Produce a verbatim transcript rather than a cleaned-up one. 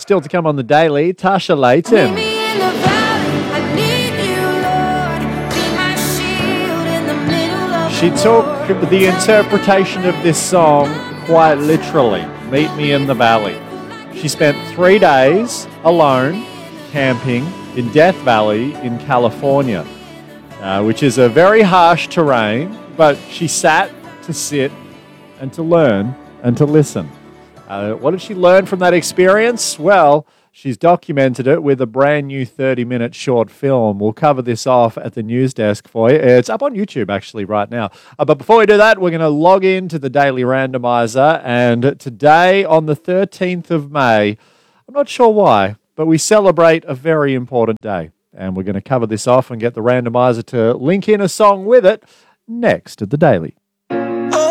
Still to come on the Daily, Tasha Layton. She took the interpretation of this song quite literally. Meet me in the valley. She spent three days alone camping in Death Valley in California, uh, which is a very harsh terrain, but she sat to sit and to learn and to listen. Uh, what did she learn from that experience? Well, she's documented it with a brand new thirty-minute short film. We'll cover this off at the news desk for you. It's up on YouTube, actually, right now. Uh, but before we do that, we're going to log into the Daily Randomizer. And today, on the thirteenth of May, I'm not sure why, but we celebrate a very important day. And we're going to cover this off and get the randomizer to link in a song with it next at the Daily.